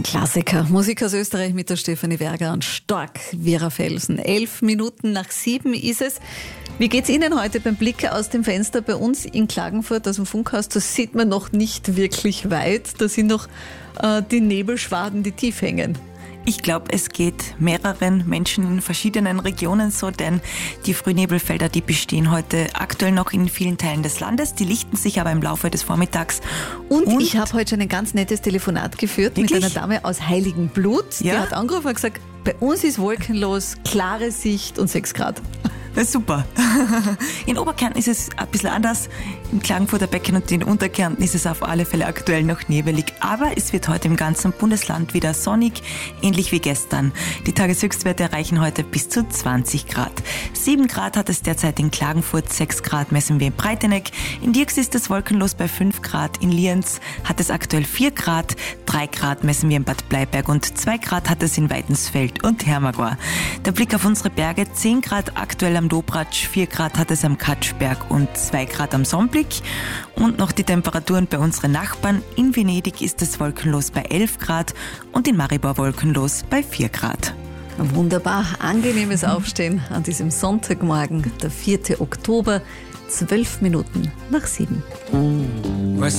Klassiker. Musik aus Österreich mit der Stefanie Werger und Stark Vera Felsen. 11 Minuten nach 7 ist es. Wie geht's Ihnen heute beim Blick aus dem Fenster bei uns in Klagenfurt aus dem Funkhaus? Das sieht man noch nicht wirklich weit. Da sind noch die Nebelschwaden, die tief hängen. Ich glaube, es geht mehreren Menschen in verschiedenen Regionen so, denn die Frühnebelfelder, die bestehen heute aktuell noch in vielen Teilen des Landes. Die lichten sich aber im Laufe des Vormittags. Und ich habe heute schon ein ganz nettes Telefonat geführt mit einer Dame aus Heiligenblut. Die hat angerufen und gesagt, bei uns ist wolkenlos, klare Sicht und 6 Grad. Das ist super. In Oberkärnten ist es ein bisschen anders. Im Klagenfurter Becken und in Unterkärnten ist es auf alle Fälle aktuell noch nebelig. Aber es wird heute im ganzen Bundesland wieder sonnig, ähnlich wie gestern. Die Tageshöchstwerte erreichen heute bis zu 20 Grad. 7 Grad hat es derzeit in Klagenfurt, 6 Grad messen wir in Breiteneck. In Dirks ist es wolkenlos bei 5 Grad. In Lienz hat es aktuell 4 Grad. 3 Grad messen wir in Bad Bleiberg und 2 Grad hat es in Weidensfeld und Hermagor. Der Blick auf unsere Berge, 10 Grad aktuell am Dobratsch, 4 Grad hat es am Katschberg und 2 Grad am Sonnblick. Und noch die Temperaturen bei unseren Nachbarn. In Venedig ist es wolkenlos bei 11 Grad und in Maribor wolkenlos bei 4 Grad. Ein wunderbar angenehmes Aufstehen an diesem Sonntagmorgen, der 4. Oktober, 12 Minuten nach 7.